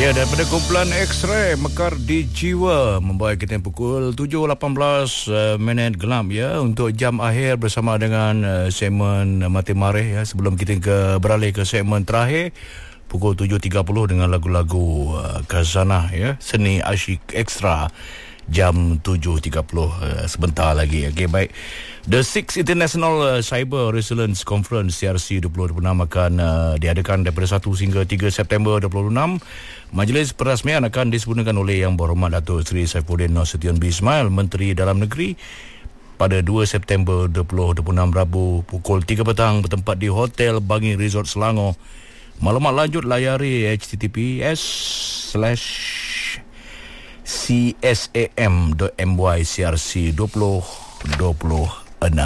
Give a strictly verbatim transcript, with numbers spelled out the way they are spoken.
Ya, daripada kumpulan X-Ray Mekar di Jiwa membawa kita pukul tujuh lapan belas uh, minit gelap ya untuk jam akhir bersama dengan uh, segmen Mati Marih ya, sebelum kita ke beralih ke segmen terakhir pukul tujuh tiga puluh dengan lagu-lagu uh, Khazanah ya, seni asyik ekstra jam tujuh tiga puluh uh, sebentar lagi. Okey, baik. The Sixth International uh, Cyber Resilience Conference C R C dua ribu dua puluh enam akan uh, diadakan daripada satu hingga tiga September dua ribu dua puluh enam. Majlis perasmian akan disempurnakan oleh Yang Berhormat Datuk Seri Saifuddin Nasution bin Ismail, Menteri Dalam Negeri, pada dua September dua ribu dua puluh enam Rabu pukul tiga petang bertempat di Hotel Bangi Resort Selangor. Maklumat lanjut layari h t t p s slash c s a m dot m y c r c dua ribu dua puluh